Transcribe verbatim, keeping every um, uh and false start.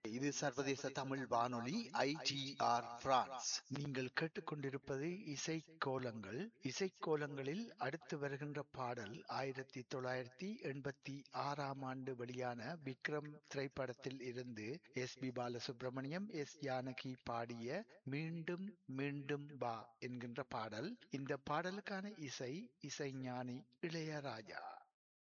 இது சர்வதேச தமிழ் வானொலி ஐடிஆர் பிரான்ஸ். நீங்கள் கேட்டுக்கொண்டிருப்பது இசைக்கோலங்கள். இசைக்கோலங்களில் அடுத்து வருகின்ற பாடல் ஆயிரத்தி தொள்ளாயிரத்தி எண்பத்தி ஆறாம் ஆண்டு வெளியான விக்ரம் திரைப்படத்தில் இருந்து S B Balasubramaniam, S Janaki பாடிய மீண்டும் மீண்டும் வா என்கின்ற பாடல். இந்த பாடலுக்கான இசை இசைஞானி இளையராஜா.